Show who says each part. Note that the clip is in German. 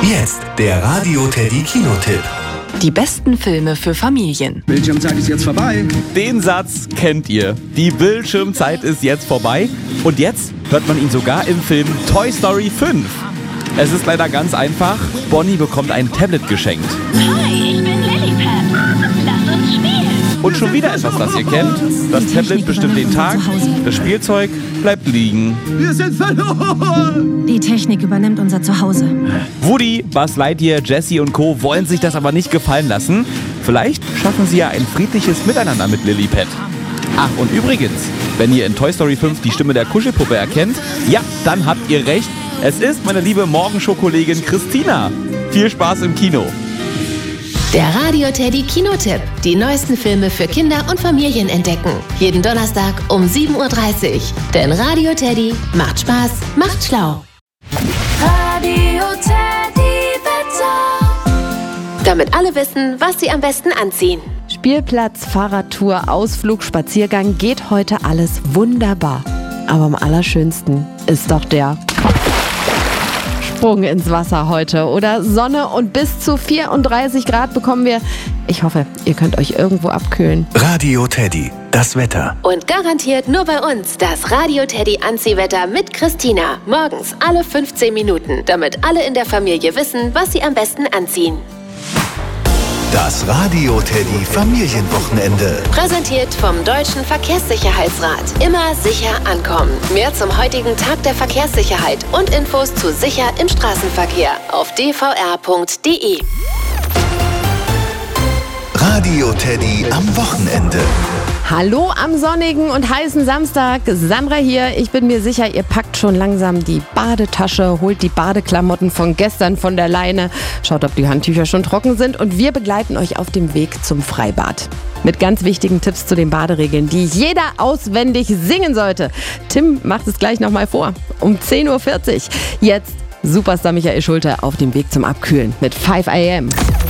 Speaker 1: Jetzt der Radio Teddy Kinotipp.
Speaker 2: Die besten Filme für Familien.
Speaker 3: Bildschirmzeit ist jetzt vorbei.
Speaker 4: Den Satz kennt ihr. Die Bildschirmzeit ist jetzt vorbei. Und jetzt hört man ihn sogar im Film Toy Story 5. Es ist leider ganz einfach. Bonnie bekommt ein Tablet geschenkt.
Speaker 5: Hi, ich bin Lilliput. Lass uns spielen.
Speaker 4: Und schon wieder etwas, das ihr kennt. Das Tablet bestimmt den Tag. Das Spielzeug bleibt liegen.
Speaker 3: Wir sind verloren.
Speaker 6: Die Technik übernimmt unser Zuhause.
Speaker 4: Woody, Buzz Lightyear, Jessie und Co. wollen sich das aber nicht gefallen lassen. Vielleicht schaffen sie ja ein friedliches Miteinander mit Lilliput. Ach, und übrigens, wenn ihr in Toy Story 5 die Stimme der Kuschelpuppe erkennt, ja, dann habt ihr recht. Es ist meine liebe Morgenshow-Kollegin Christina. Viel Spaß im Kino.
Speaker 7: Der Radio Teddy Kinotipp. Die neuesten Filme für Kinder und Familien entdecken. Jeden Donnerstag um 7:30 Uhr. Denn Radio Teddy macht Spaß, macht schlau.
Speaker 5: Radio Teddy Wetter.
Speaker 7: Damit alle wissen, was sie am besten anziehen.
Speaker 8: Spielplatz, Fahrradtour, Ausflug, Spaziergang, geht heute alles wunderbar. Aber am allerschönsten ist doch der Sprung ins Wasser heute. Oder Sonne und bis zu 34 Grad bekommen wir. Ich hoffe, ihr könnt euch irgendwo abkühlen.
Speaker 1: Radio Teddy, das Wetter.
Speaker 7: Und garantiert nur bei uns das Radio Teddy Anziehwetter mit Christina. Morgens alle 15 Minuten, damit alle in der Familie wissen, was sie am besten anziehen.
Speaker 1: Das Radio Teddy Familienwochenende.
Speaker 7: Präsentiert vom Deutschen Verkehrssicherheitsrat. Immer sicher ankommen. Mehr zum heutigen Tag der Verkehrssicherheit und Infos zu sicher im Straßenverkehr auf dvr.de.
Speaker 1: Radio Teddy am Wochenende.
Speaker 8: Hallo am sonnigen und heißen Samstag. Sandra hier. Ich bin mir sicher, ihr packt schon langsam die Badetasche, holt die Badeklamotten von gestern von der Leine, schaut, ob die Handtücher schon trocken sind und wir begleiten euch auf dem Weg zum Freibad. Mit ganz wichtigen Tipps zu den Baderegeln, die jeder auswendig singen sollte. Tim macht es gleich nochmal vor. Um 10:40 Uhr. Jetzt Superstar Michael Schulte auf dem Weg zum Abkühlen mit 5 AM.